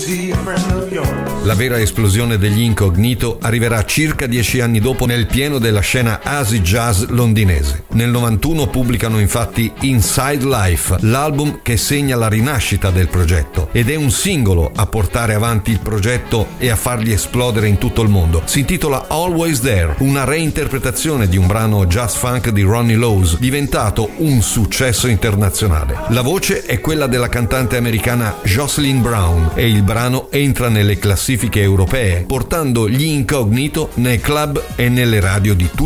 La vera esplosione degli Incognito arriverà circa 10 anni dopo nel pieno della scena acid jazz londinese. Nel 91 pubblicano infatti Inside Life, l'album che segna la rinascita del progetto, ed è un singolo a portare avanti il progetto e a farli esplodere in tutto il mondo. Si intitola Always There, una reinterpretazione di un brano jazz funk di Ronnie Lowes, diventato un successo internazionale. La voce è quella della cantante americana Jocelyn Brown e il brano entra nelle classifiche europee, portando gli Incognito nei club e nelle radio di tutto